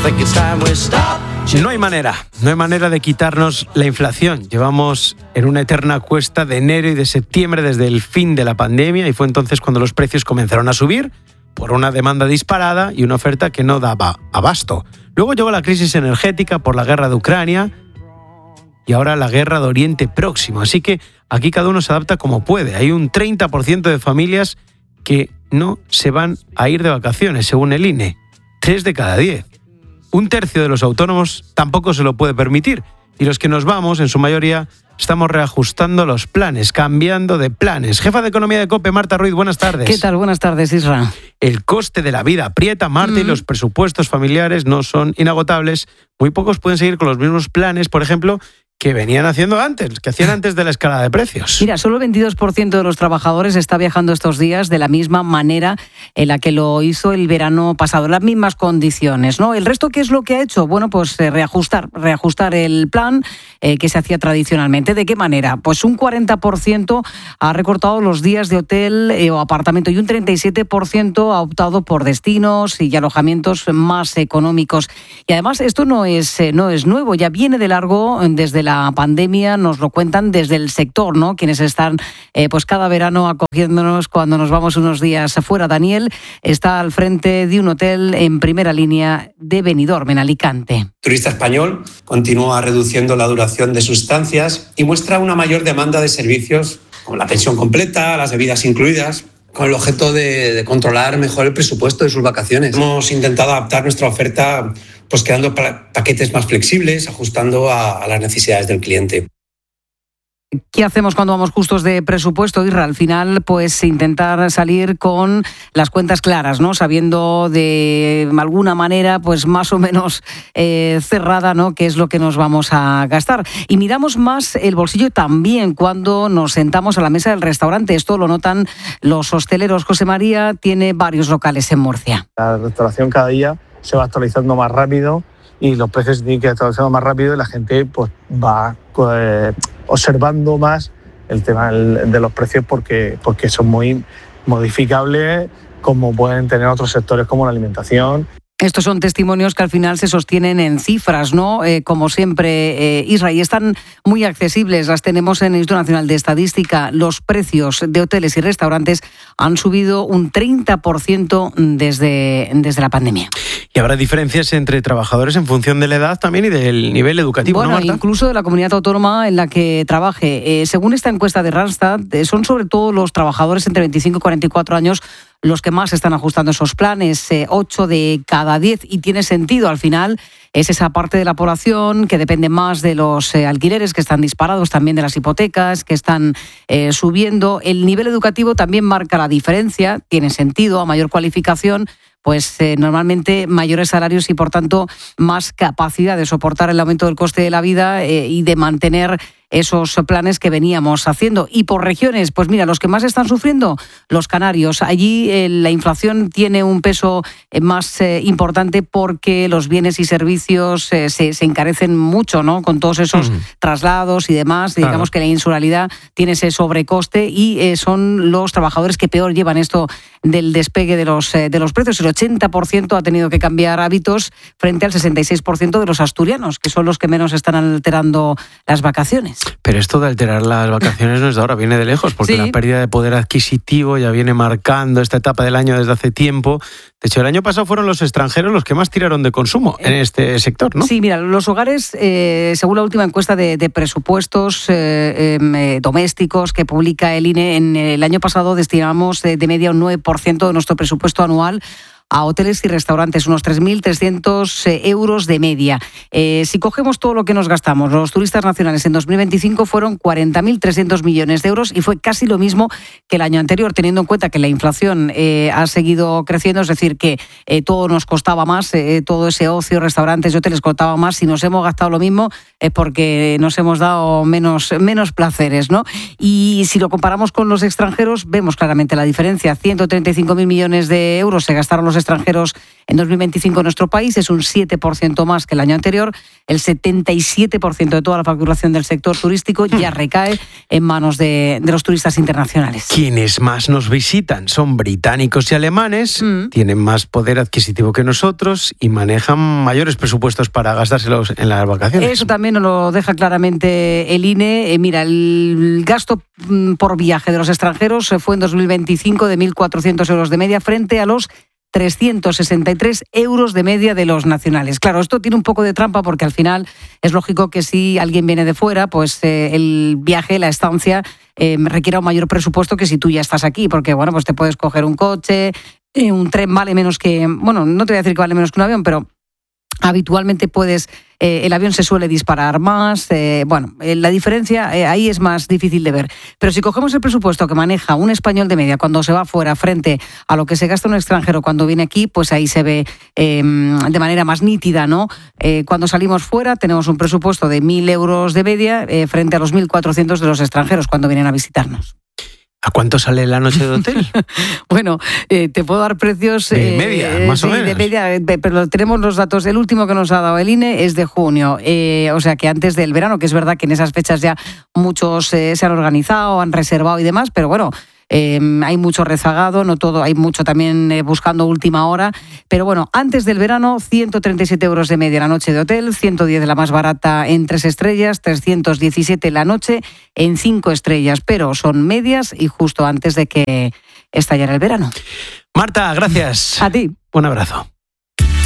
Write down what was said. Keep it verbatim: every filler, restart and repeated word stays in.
No hay manera, no hay manera de quitarnos la inflación. Llevamos en una eterna cuesta de enero y de septiembre desde el fin de la pandemia y fue entonces cuando los precios comenzaron a subir por una demanda disparada y una oferta que no daba abasto. Luego llegó la crisis energética por la guerra de Ucrania y ahora la guerra de Oriente Próximo. Así que aquí cada uno se adapta como puede. Hay un treinta por ciento de familias que no se van a ir de vacaciones, según el I N E. Tres de cada diez. Un tercio de los autónomos tampoco se lo puede permitir. Y los que nos vamos, en su mayoría, estamos reajustando los planes, cambiando de planes. Jefa de Economía de COPE, Marta Ruiz, buenas tardes. ¿Qué tal? Buenas tardes, Isra. El coste de la vida aprieta, Marta, mm. y los presupuestos familiares no son inagotables. Muy pocos pueden seguir con los mismos planes, por ejemplo, que venían haciendo antes, que hacían antes de la escalada de precios. Mira, solo el veintidós por ciento de los trabajadores está viajando estos días de la misma manera en la que lo hizo el verano pasado, en las mismas condiciones, ¿no? ¿El resto qué es lo que ha hecho? Bueno, pues eh, reajustar, reajustar el plan eh, que se hacía tradicionalmente. ¿De qué manera? Pues un cuarenta por ciento ha recortado los días de hotel eh, o apartamento y un treinta y siete por ciento ha optado por destinos y alojamientos más económicos. Y además esto no es, eh, no es nuevo, ya viene de largo desde la La pandemia, nos lo cuentan desde el sector, ¿no? Quienes están eh, pues cada verano acogiéndonos cuando nos vamos unos días afuera. Daniel está al frente de un hotel en primera línea de Benidorm, en Alicante. Turista español continúa reduciendo la duración de sus estancias y muestra una mayor demanda de servicios como la pensión completa, las bebidas incluidas, con el objeto de, de controlar mejor el presupuesto de sus vacaciones. Hemos intentado adaptar nuestra oferta pues creando pa- paquetes más flexibles, ajustando a, a las necesidades del cliente. ¿Qué hacemos cuando vamos justos de presupuesto, Isra? Al final, pues intentar salir con las cuentas claras, ¿no? Sabiendo de alguna manera, pues más o menos eh, cerrada, ¿no? Qué es lo que nos vamos a gastar. Y miramos más el bolsillo también cuando nos sentamos a la mesa del restaurante. Esto lo notan los hosteleros. José María tiene varios locales en Murcia. La restauración cada día se va actualizando más rápido y los precios se tienen que ir actualizando más rápido y la gente pues va eh, observando más el tema de los precios porque, porque son muy modificables como pueden tener otros sectores como la alimentación. Estos son testimonios que al final se sostienen en cifras, ¿no? Eh, como siempre, eh, Isra, y están muy accesibles. Las tenemos en el Instituto Nacional de Estadística. Los precios de hoteles y restaurantes han subido un treinta por ciento desde, desde la pandemia. Y habrá diferencias entre trabajadores en función de la edad también y del nivel educativo, bueno, ¿no, Marta? Incluso de la comunidad autónoma en la que trabaje. Eh, según esta encuesta de Randstad, eh, son sobre todo los trabajadores entre veinticinco y cuarenta y cuatro años los que más están ajustando esos planes, eh, ocho de cada diez, y tiene sentido. Al final es esa parte de la población que depende más de los eh, alquileres que están disparados, también de las hipotecas que están eh, subiendo. El nivel educativo también marca la diferencia, tiene sentido, a mayor cualificación, pues eh, normalmente mayores salarios y por tanto más capacidad de soportar el aumento del coste de la vida eh, y de mantener esos planes que veníamos haciendo. Y por regiones, pues mira, los que más están sufriendo, los canarios. Allí eh, la inflación tiene un peso eh, más eh, importante porque los bienes y servicios eh, se, se encarecen mucho, ¿no? Con todos esos uh-huh. traslados y demás. Claro. Digamos que la insularidad tiene ese sobrecoste y eh, son los trabajadores que peor llevan esto del despegue de los, eh, de los precios. El ochenta por ciento ha tenido que cambiar hábitos frente al sesenta y seis por ciento de los asturianos, que son los que menos están alterando las vacaciones. Pero esto de alterar las vacaciones no es de ahora, viene de lejos, porque sí. La pérdida de poder adquisitivo ya viene marcando esta etapa del año desde hace tiempo. De hecho, el año pasado fueron los extranjeros los que más tiraron de consumo en este sector, ¿no? Sí, mira, los hogares, eh, según la última encuesta de, de presupuestos eh, eh, domésticos que publica el I N E, en el año pasado destinamos de, de media un nueve por ciento de nuestro presupuesto anual a hoteles y restaurantes, unos tres mil trescientos euros de media. Eh, si cogemos todo lo que nos gastamos, los turistas nacionales en dos mil veinticinco fueron cuarenta mil trescientos millones de euros y fue casi lo mismo que el año anterior, teniendo en cuenta que la inflación eh, ha seguido creciendo, es decir, que eh, todo nos costaba más, eh, todo ese ocio, restaurantes y hoteles costaba más. Si nos hemos gastado lo mismo es porque nos hemos dado menos, menos placeres, ¿no? Y si lo comparamos con los extranjeros, vemos claramente la diferencia. ciento treinta y cinco mil millones de euros se gastaron los extranjeros en dos mil veinticinco en nuestro país es un siete por ciento más que el año anterior. El setenta y siete por ciento de toda la facturación del sector turístico ya recae en manos de, de los turistas internacionales. Quienes más nos visitan son británicos y alemanes, mm. tienen más poder adquisitivo que nosotros y manejan mayores presupuestos para gastárselos en las vacaciones. Eso también nos lo deja claramente el I N E. Eh, mira, el gasto por viaje de los extranjeros fue en dos mil veinticinco de mil cuatrocientos euros de media frente a los trescientos sesenta y tres euros de media de los nacionales. Claro, esto tiene un poco de trampa porque al final es lógico que si alguien viene de fuera, pues eh, el viaje, la estancia, eh, requiera un mayor presupuesto que si tú ya estás aquí, porque bueno, pues te puedes coger un coche, eh, un tren vale menos que, bueno, no te voy a decir que vale menos que un avión, pero habitualmente puedes, eh, el avión se suele disparar más, eh, bueno, eh, la diferencia eh, ahí es más difícil de ver. Pero si cogemos el presupuesto que maneja un español de media cuando se va fuera frente a lo que se gasta un extranjero cuando viene aquí, pues ahí se ve eh, de manera más nítida, ¿no? Eh, cuando salimos fuera tenemos un presupuesto de mil euros de media eh, frente a los mil cuatrocientos de los extranjeros cuando vienen a visitarnos. ¿A cuánto sale la noche de hotel? Bueno, eh, te puedo dar precios... De media, eh, más sí, o menos. De media, pero tenemos los datos. El último que nos ha dado el I N E es de junio. Eh, o sea que antes del verano, que es verdad que en esas fechas ya muchos eh, se han organizado, han reservado y demás, pero bueno... Eh, hay mucho rezagado, no todo, hay mucho también eh, buscando última hora, pero bueno, antes del verano, ciento treinta y siete euros de media la noche de hotel, ciento diez la más barata en tres estrellas, trescientos diecisiete la noche en cinco estrellas, pero son medias y justo antes de que estallara el verano. Marta, gracias. A ti. Un abrazo.